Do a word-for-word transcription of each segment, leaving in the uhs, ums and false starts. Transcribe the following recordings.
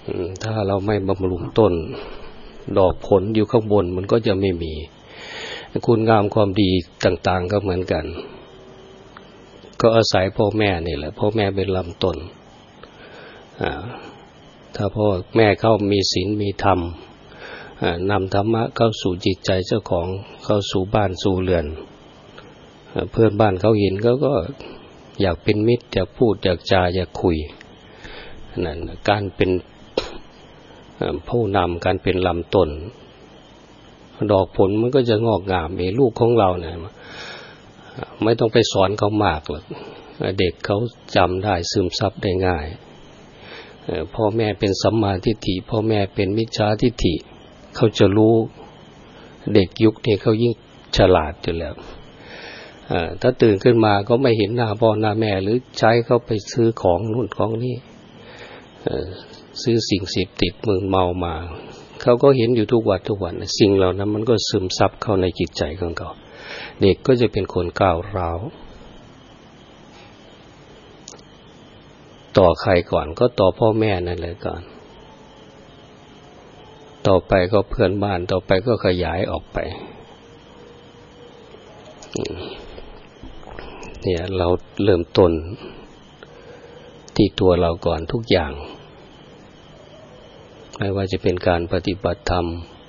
ถ้าเราไม่บำรุงต้นดอกผลอยู่ข้างบนมันก็จะไม่มีคุณงามความดีต่างๆก็เหมือนกันก็อาศัยพ่อแม่นี่แหละพ่อแม่เป็นลำต้นถ้าพ่อแม่เขามีศีลมีธรรมนำธรรมะเข้าสู่จิตใจเจ้าของเข้าสู่บ้านสู่เรือนเพื่อนบ้านเขาเห็นเขาก็อยากเป็นมิตรอยากพูดอยากจาอยากคุยนั่นการเป็นผู้นำการเป็นลำต้นดอกผลมันก็จะงอกงามเองลูกของเราเนี่ยไม่ต้องไปสอนเขามากหรอกเด็กเขาจำได้ซึมซับได้ง่ายพ่อแม่เป็นสัมมาทิฏฐิพ่อแม่เป็นมิจฉาทิฏฐิเขาจะรู้เด็กยุคนี้เขายิ่งฉลาดอยู่แล้วถ้าตื่นขึ้นมาก็ไม่เห็นหน้าพ่อหน้าแม่หรือใช้เขาไปซื้อของนู่นของนี่ซื้อสิ่งเสพติดมึนเมามาเขาก็เห็นอยู่ทุกวันทุกวันสิ่งเหล่านั้นมันก็ซึมซับเข้าในจิตใจของเขาเด็กก็จะเป็นคนก้าวร้าวต่อใครก่อนก็ต่อพ่อแม่นั่นเลยก่อนต่อไปก็เพื่อนบ้านต่อไปก็ขยายออกไปเนี่ยเราเริ่มต้นที่ตัวเราก่อนทุกอย่างไม่ว่าจะเป็นการปฏิบัติธรรม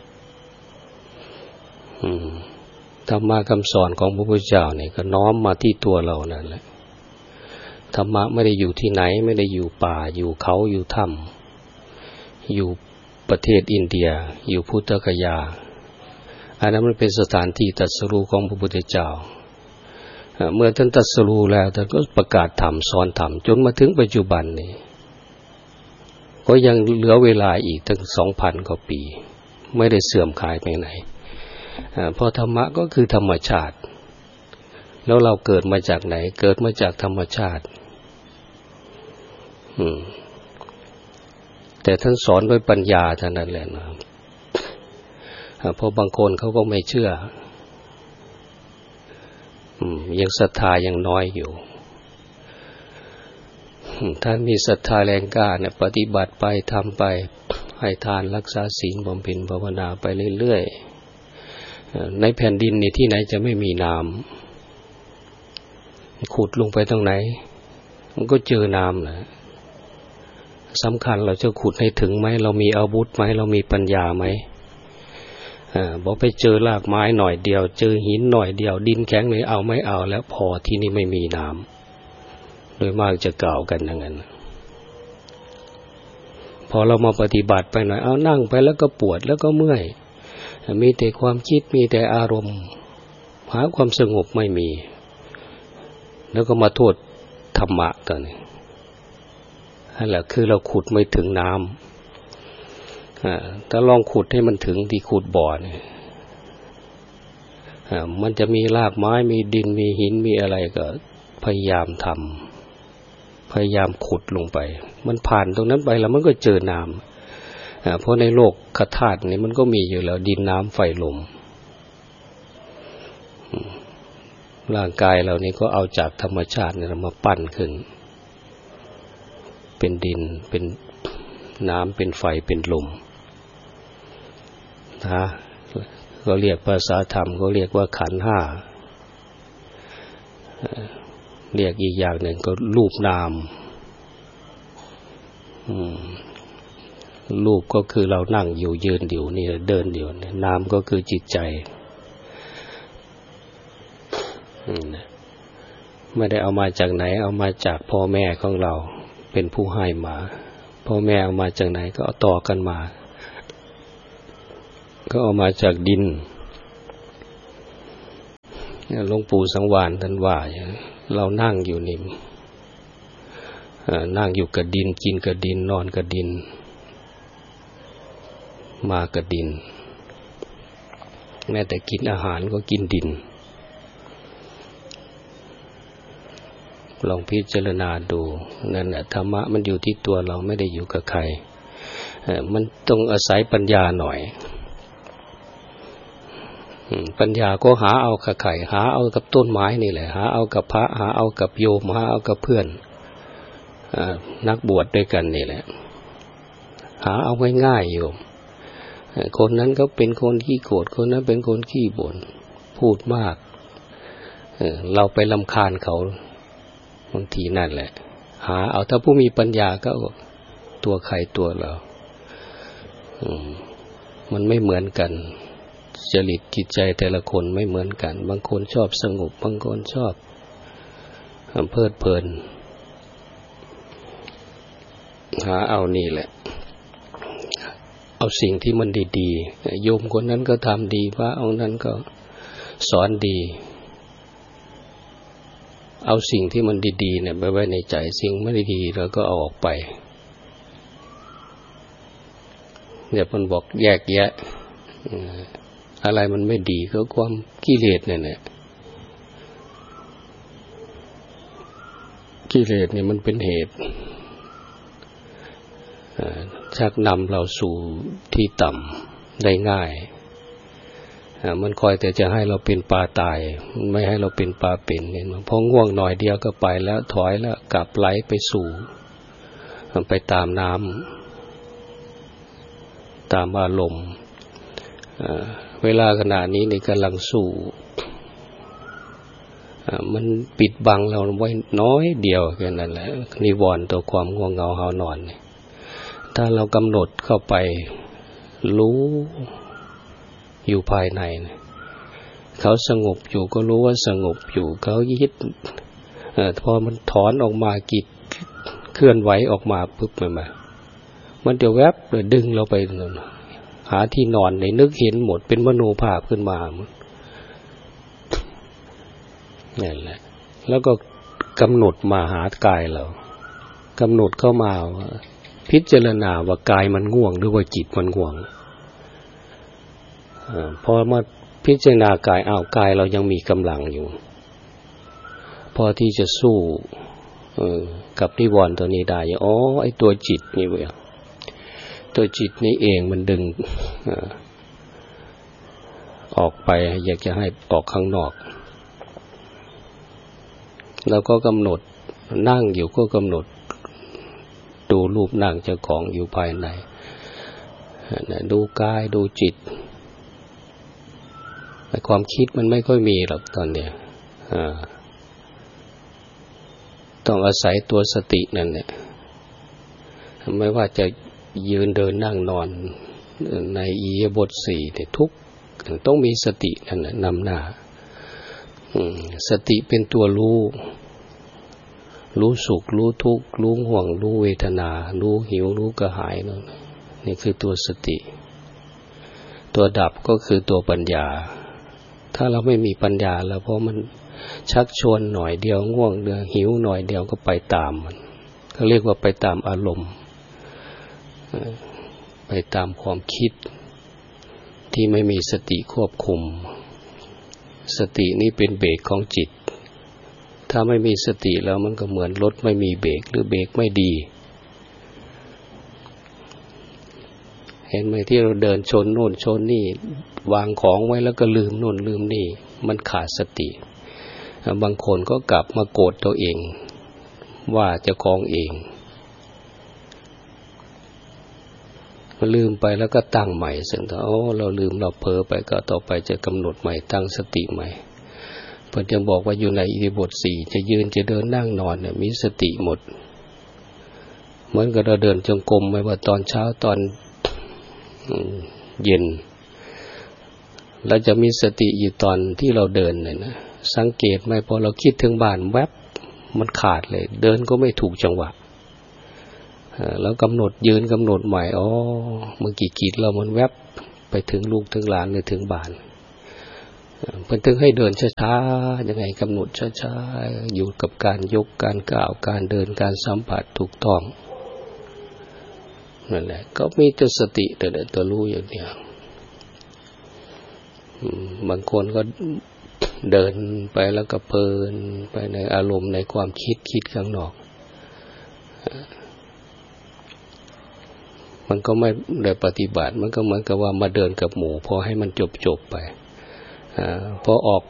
ธรรมะคำสอนของพระพุทธเจ้าเนี่ยก็น้อมมาที่ตัวเรานั่นแหละธรรมะไม่ได้อยู่ที่ไหนไม่ได้อยู่ป่าอยู่เขาอยู่ถ้ำอยู่ประเทศอินเดียอยู่พุทธคยาอันนั้นมันเป็นสถานที่ตรัสรู้ของพระพุทธเจ้าเมื่อท่านตรัสรู้แล้วท่านก็ประกาศธรรมสอนธรรมจนมาถึงปัจจุบันนี้ก็ยังเหลือเวลาอีกถึง สองพัน กว่าปีไม่ได้เสื่อมคลายไปไหนเพราะธรรมะก็คือธรรมชาติแล้วเราเกิดมาจากไหนเกิดมาจากธรรมชาติแต่ท่านสอนด้วยปัญญาเท่านั้นแหละนะเพราะบางคนเขาก็ไม่เชื่อยังศรัทธายังน้อยอยู่ถ้ามีศรัทธาแรงกล้าเนี่ยปฏิบัติไปทำไปให้ทานรักษาศีลบำเพ็ญภาวนาไปเรื่อยๆในแผ่นดินนี่ที่ไหนจะไม่มีน้ำขุดลงไปตรงไหนมันก็เจอน้ำนะสำคัญเราจะขุดให้ถึงไหมเรามีอาวุธไหมเรามีปัญญาไหมอ่าบอกไปเจอรากไม้หน่อยเดียวเจอหินหน่อยเดียวดินแข็งเลยเอาไม่เอาแล้วพอที่นี่ไม่มีน้ำโดยมากจะกล่าวกันอย่างนั้นพอเรามาปฏิบัติไปหน่อยเอานั่งไปแล้วก็ปวดแล้วก็เมื่อยมีแต่ความคิดมีแต่อารมณ์หาความสงบไม่มีแล้วก็มาโทษธรรมะกันนี่นั่นแหละคือเราขุดไม่ถึงน้ำถ้าลองขุดให้มันถึงที่ขุดบ่อเนี่ยมันจะมีรากไม้มีดินมีหินมีอะไรก็พยายามทำพยายามขุดลงไปมันผ่านตรงนั้นไปแล้วมันก็เจอน้ำเพราะในโลกธาตุนี่มันก็มีอยู่แล้วดินน้ำไฟลมร่างกายเรานี่ก็เอาจากธรรมชาติเนี่ยมาปั้นขึ้นเป็นดินเป็นน้ำเป็นไฟเป็นลมนะก็เรียกภาษาธรรมก็เรียกว่าขันธ์ห้าเรียกอีกอย่างหนึ่งก็รูปนามรูปก็คือเรานั่งอยู่ยืนอยู่นี่เดินอยู่นามก็คือจิตใจไม่ได้เอามาจากไหนเอามาจากพ่อแม่ของเราเป็นผู้ให้มาพ่อแม่เอามาจากไหนก็เอาต่อกันมาก็เอามาจากดินหลวงปู่สังวาลท่านว่าเรานั่งอยู่นี่นั่งอยู่กับดินกินกับดินนอนกับดินมากับดินแม้แต่กินอาหารก็กินดินลองพิจารณาดูนั่นแหละธรรมะมันอยู่ที่ตัวเราไม่ได้อยู่กับใครมันต้องอาศัยปัญญาหน่อยปัญญาก็หาเอากับใครหาเอากับต้นไม้นี่แหละหาเอากับพระหาเอากับโยมหาเอากับเพื่อนนักบวชด้วยกันนี่แหละหาเอาง่ายๆอยู่คนนั้นก็เป็นคนขี้โกรธคนนั้นเป็นคนขี้บ่นพูดมากเออเราไปรำคาญเขาบางทีนั่นแหละหาเอาถ้าผู้มีปัญญาก็ตัวใครตัวเราอืมมันไม่เหมือนกันจริตจิตใจแต่ละคนไม่เหมือนกันบางคนชอบสงบบางคนชอบเพลิดเพลินหาเอานี่แหละเอาสิ่งที่มันดีๆโยมคนนั้นก็ทำดีพระองค์นั้นก็สอนดีเอาสิ่งที่มันดีๆเนี่ยไปไว้ในใจสิ่งไม่ดีๆเราก็เอาออกไปเดี๋ยวมันบอกแยกแยะอะไรมันไม่ดีก็ความกิเลสเนี่ยเนี่ยกิเลสเนี่ยมันเป็นเหตุชักนำเราสู่ที่ต่ำได้ง่ายมันคอยแต่จะให้เราเป็นปลาตายไม่ให้เราเป็นปลาเป็นเนี่ยพอง่วงหน่อยเดียวก็ไปแล้วถอยแล้วกลับไหลไปสู่ไปตามน้ำตามอารมณ์เวลาขณะนี้นี่กำลังสู้มันปิดบังเราไว้น้อยเดียวแค่นั้นแหละนิวรณ์ตัวความง่วงเหงาหานอนถ้าเรากำหนดเข้าไปรู้อยู่ภายในเขาสงบอยู่ก็รู้ว่าสงบอยู่เขายึดพอมันถอนออกมากิจเคลื่อนไหวออกมาปุ๊บมันมามันจะแวบเลยดึงเราไปหาที่นอนในนึกเห็นหมดเป็นมโนภาพขึ้นมานั่นแหละแล้วก็กำหนดมาหากายเรากำหนดเข้ามาพิจารณาว่ากายมันง่วงหรือว่าจิตมันง่วงพอมาพิจารณากายอ้าวกายเรายังมีกำลังอยู่พอที่จะสู้กับนิวรณ์ตัวนี้ได้อ๋อไอ้ตัวจิตนี่เว้ยตัวจิตนี่เองมันดึงออกไปอยากจะให้ออกข้างนอกแล้วก็กำหนดนั่งอยู่ก็กำหนดดูรูปนั่งเจ้าของอยู่ภายในดูกายดูจิตแต่ความคิดมันไม่ค่อยมีหรอกตอนเนี้ยต้องอาศัยตัวสตินั่นแหละไม่ว่าจะยืนเดินนั่งนอนในอิริยาบถสี่เนี่ยทุกต้องมีสตินั่นแหละนำหน้าสติเป็นตัวรู้รู้สุขรู้ทุกข์รู้ห่วงรู้เวทนารู้หิวรู้กระหายนี่คือตัวสติตัวดับก็คือตัวปัญญาถ้าเราไม่มีปัญญาแล้วเพราะมันชักชวนหน่อยเดียวง่วงเดียวหิวหน่อยเดียวก็ไปตามมันเขาเรียกว่าไปตามอารมณ์ไปตามความคิดที่ไม่มีสติควบคุมสตินี้เป็นเบรกของจิตถ้าไม่มีสติแล้วมันก็เหมือนรถไม่มีเบรกหรือเบรกไม่ดีเห็นไหมที่เราเดินชนโน่นชนนี่วางของไว้แล้วก็ลืมโน่นลืมนี่มันขาดสติบางคนก็กลับมาโกรธตัวเองว่าเจ้าของเองลืมไปแล้วก็ตั้งใหม่ซึ่งถ้าโอ้เราลืมเราเผลอไปก็ต่อไปจะกำหนดใหม่ตั้งสติใหม่เพิ่นยังบอกว่าอยู่ในอิริยาบถสี่จะยืนจะเดินนั่งนอนเนี่ยมีสติหมดเหมือนกับเราเดินจงกรมไม่ว่าตอนเช้าตอนเย็นเราจะมีสติอยู่ตอนที่เราเดินเนี่ยนะสังเกตไหมพอเราคิดถึงบ้านแวบมันขาดเลยเดินก็ไม่ถูกจังหวะแล้วกำหนดยืนกำหนดใหม่อ๋อเมื่อกี้กิจเรามันแวบไปถึงลูกถึงหลานหรือถึงบ้านเพิ่นถึงให้เดินช้าๆยังไงกำหนดช้าๆอยู่กับการยกการก้าวการเดินการสัมผัสถูกต้องนั่นแหละก็มีแต่สติแต่ตัวรู้อย่างเดียวบางคนก็เดินไปแล้วก็เพลินไปในอารมณ์ในความคิดคิดข้างนอกมันก็ไม่ได้ปฏิบัติมันก็เหมือนกับว่ามาเดินกับหมู่พอให้มันจบๆไปพอออก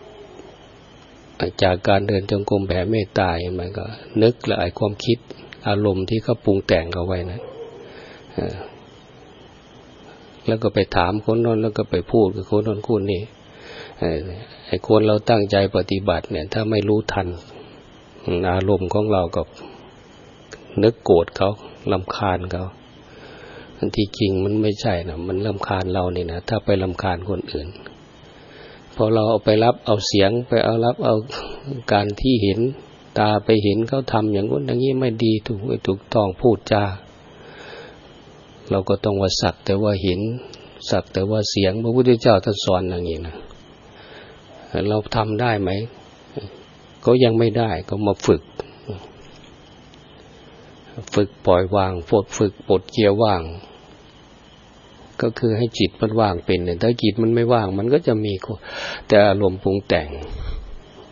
จากการเดินจงกรมแผ่เมตตามันก็นึกละไอ้ความคิดอารมณ์ที่เขาปรุงแต่งเอาไว้นะแล้วก็ไปถามคนนั้นแล้วก็ไปพูดกับคนนั้นคนนี้ไอ้คนเราตั้งใจปฏิบัติเนี่ยถ้าไม่รู้ทันอารมณ์ของเรากับนึกโกรธเขารำคาญเขาอันที่จริงมันไม่ใช่นะมันรำคาญเรานี่นะถ้าไปรำคาญคนอื่นพอเราเอาไปรับเอาเสียงไปเอารับเอาการที่เห็นตาไปเห็นเขาทำอย่างนู้นอย่างนี้ไม่ดีถูกไม่ถูกต้องพูดจาเราก็ต้องว่าสักแต่ว่าเห็นสักแต่ว่าเสียงพระพุทธเจ้าท่านสอนอย่างนี้นะเราทำได้ไหมก็ยังไม่ได้ก็มาฝึกฝึกปล่อยวางฝึกฝึกปลดเกียร์ว่างก็คือให้จิตมันว่างเป็นเนี่ยถ้าจิตมันไม่ว่างมันก็จะมีแต่อารมณ์ปรุงแต่ง